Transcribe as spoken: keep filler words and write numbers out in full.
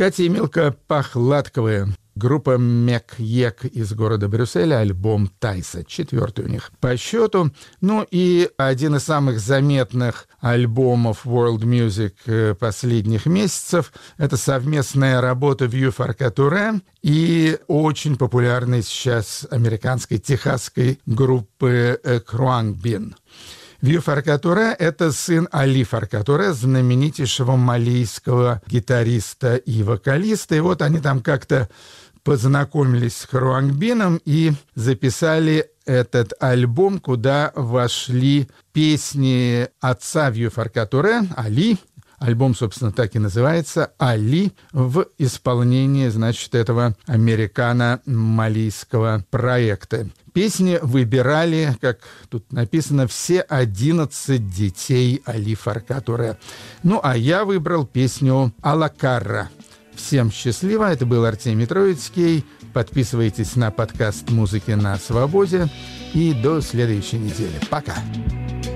Катя и Милка Похладковые. Группа Мек-Ек из города Брюсселя, альбом Тайса, четвертый у них по счету. Ну и один из самых заметных альбомов World Music последних месяцев — это совместная работа Vieux Farka Touré и очень популярной сейчас американской техасской группы Khruangbin. Vieux Farka Touré — это сын Али Фарка Туре, знаменитейшего малийского гитариста и вокалиста. И вот они там как-то познакомились с Khruangbin и записали этот альбом, куда вошли песни отца Vieux Farka Touré, Али. Альбом, собственно, так и называется «Али» в исполнении, значит, этого американо-малийского проекта. Песни выбирали, как тут написано, все одиннадцать детей Али Фарка Туре. Ну, а я выбрал песню «Алакарра». Всем счастливо. Это был Артемий Троицкий. Подписывайтесь на подкаст «Музыки на свободе». И до следующей недели. Пока.